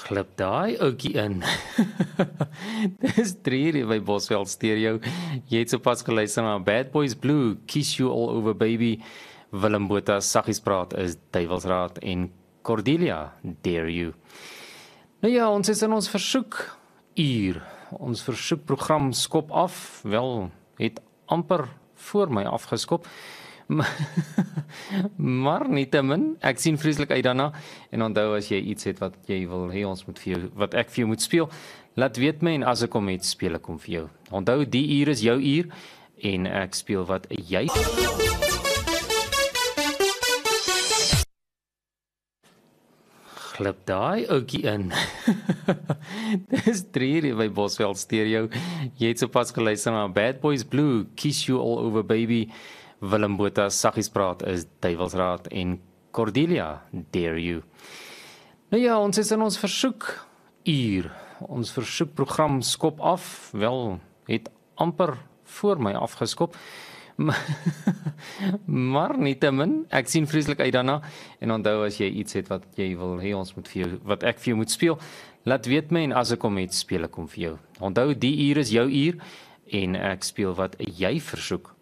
Glip daai ouetjie in. Dis 3 uur by Bosveld Stereo. Jy het sopas geluister na Bad Boys Blue, Kiss You All Over Baby. Willem Botha, Saggies Praat is Duivelsraad en Cordelia, Dare You. Nou ja, ons is in ons versoek uur. Ons versoekprogram skop af. Wel, het amper voor my afgeskop. Maar nietemin, ek sien vreeslik uit daarna. En onthou as jy iets het wat jy wil hê ons moet vir jou, wat ek vir jou moet speel, laat weet my en as ek kom het, speel ek hom vir jou. Onthou, die uur is jou uur en ek speel wat jy. Glip daai ouetjie in. Dis 3 uur by Bosveld Stereo. Jy het sopas geluister na Bad Boys Blue, Kiss You All Over Baby. Willem Botha, Saggies Praat is Duivelsraad en Cordelia, Dare You. Nou ja, ons is in ons versoek uur. Ons versoekprogram skop af. Wel, het amper voor my afgeskop. Maar nietemin, ek sien vreeslik uit daarna. En onthou as jy iets het wat jy wil hê ons moet vir jou, wat ek vir jou moet speel, laat weet my en as ek kom het, speel ek hom vir jou. Onthou, die uur is jou uur en ek speel wat jy versoek.